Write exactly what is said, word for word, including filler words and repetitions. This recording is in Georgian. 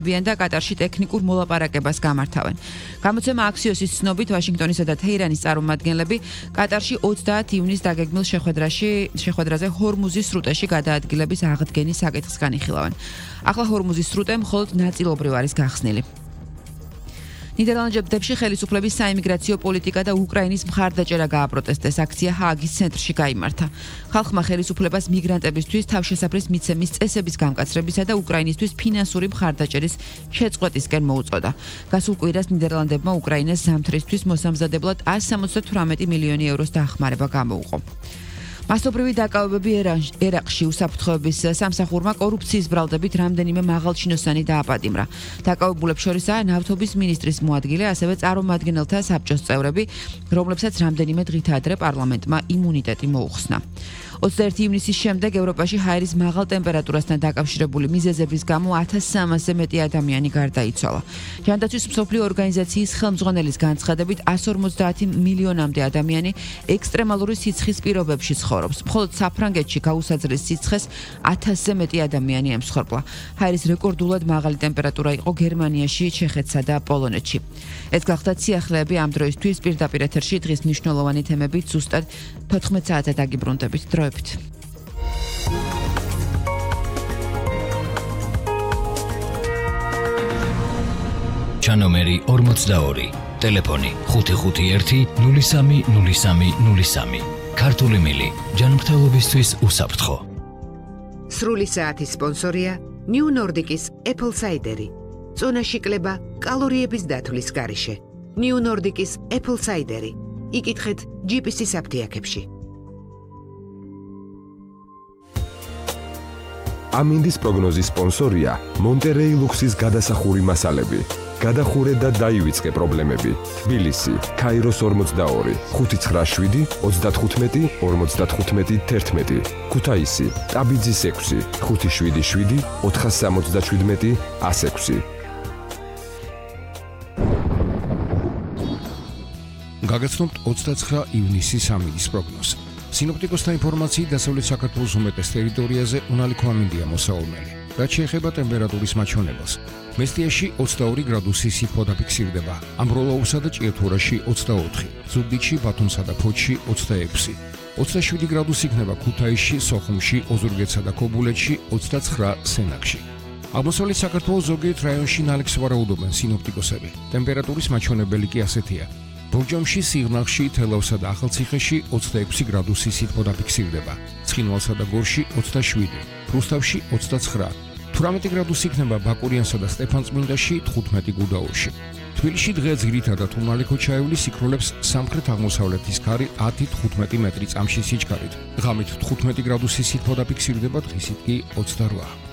ვიან და კატარში ტექნიკურ მოლაპარაკებას გამართავენ. გამოცემა აქსიოსის ცნობით ვაშინგტონისა და თეირანის წარმომადგენლები კატარში ოცდაათი ივნის დაგეგმილ შეხვედრაში შეხვედრაზე ჰორმუზის სრუტეში გადაადგილების აღდგენის საკითხს განიხილავენ. ახლა ჰორმუზის სრუტე მხოლოდ ნაწილობრივ არის გახსნილი. ნიდერლანდებში ხელისუფლების საიმიგრაციო პოლიტიკა და უკრაინის მხარდაჭერა გააპროტესტეს. აქცია ჰააგის ცენტრში გაიმართა. ხალხმა ხელისუფლებას მიგრანტებისთვის თავშესაფრის მიცემის წესების გამკაცრებისა და უკრაინისთვის ფინანსური მხარდაჭერის შეწყვეტისკენ მოუწოდა. გასულ კვირას ნიდერლანდებმა უკრაინას ზამთრისთვის მოსამზადებლად εκατს სამოცდათვრამეტი მილიონი ევროს დახმარება გამოუყო. მასობრივი დაკავებები ერაყში უსაფრთხოების სამსახურმა კორუფციის ბრალდებით რამდენიმე მაღალჩინოსანი დააპატიმრა. დაკავებულებს შორისაა ნავთობის მინისტრის მოადგილე, ასევე წარმომადგენელთა საბჭოს წევრები, რომლებსაც რამდენიმე დღით ადრე პარლამენტმა იმუნიტეტი მოუხსნა. ოცდაერთი ივნისის შემდეგ ევროპაში ჰაერის მაღალ ტემპერატურასთან დაკავშირებული მიზეზების გამო ათას სამასზე მეტი ადამიანი გარდაიცვალა. ჯანდაცვის მსოფლიო ორგანიზაციის ხელმძღვანელის განცხადებით εκατს ორმოცდაათი მილიონამდე ადამიანი ექსტრემალური სიცხის პირობებში ცხოვრობს. მხოლოდ საფრანგეთში გაუსაძლის სიცხეს ათასზე მეტი ადამიანი ემსხვერპლა. ჰაერის რეკორდულად მაღალი ტემპერატურა იყო გერმანიაში, ჩეხეთსა და პოლონეთში. ეს გახდა სიახლეები ამ დროისთვის პირდაპირ ეთერში დღის მნიშვნელოვანი თემებით ზუსტად თოთხმეტ საათზე დაგიბრუნდებით. დროებით. ჩანომერი ორმოცდაორი, ტელეფონი ხუთი ხუთი ერთი ნული სამი ნული სამი ნული სამი. ქართული მილი, ჯანმრთელობისთვის უსაფრთხო. სრული საათის სპონსორია New Nordic-ის Apple Cider-ი. წონაში კლება კალორიების დათვლის გარეშე. New Nordic-ის Apple Cider-ი. იკითხეთ ჯი პი სი საფთიაქებში. ამინდის პროგნოზის სპონსორია მონტერეი ლუქსის გადასახური მასალები. გადახურე და დაივიწყე პრობლემები. თბილისი, ქაიროს ორმოცდაორი, ხუთი ცხრა შვიდი, ოცდათხუთმეტი, ორმოცდათხუთმეტი, თერთმეტი. ქუთაისი, ტაბიძის ექვსი, ხუთი შვიდი შვიდი, ოთხას სამოცდაშვიდმეტი, ას ექვსი. გაგაცნობთ ოცდაცხრა ივნისის ამინდის პროგნოზი. სინოპტიკოსთა ინფორმაციით დასავლეთ საქართველოს უმეტეს ტერიტორიაზე უნალიქო ამინდია მოსაურნელი. რაც შეეხება ტემპერატურის მაჩვენებელს, მესტიაში ოცდაორი გრადუსი სითბო დაფიქსირდება, ამბროლაურსა და ჭიათურაში ოცდაოთხი, ზუგდიდში, ბათუმსა და ფოთში ოცდაექვსი, ოცდაშვიდი გრადუსი იქნება ქუთაისში, სოხუმში, ოზურგეთსა და ქობულეთში, ოცდაცხრა სენაკში. აღმოსავლეთ საქართველოს ზოგიერთ რაიონში ნალექს ვარაუდობენ სინოპტიკოსები. ტემპერატურის მაჩვენებელი კი ასეთია. ბორჯომში, სიღნაღში, თელავსა და ახალციხეში ოცდაექვსი გრადუსი სითბო დაფიქსირდება, ცხინვალსა და გორში ოცდაშვიდი, რუსთავში ოცდაცხრა, თვრამეტი გრადუსი იქნება ბაკურიანსა და სტეფანწმინდაში, თხუთმეტი გუდაურში. თბილისში დღე ძირითადად უნალიქო ჩაივლის იქროლებს სამხრეთ-აღმოსავლეთის ქარი ათი თხუთმეტი მეტრი წამში სიჩქარით. ღამით თხუთმეტი გრადუსი სითბო დაფიქსირდება, დღისით კი ოცდარვა.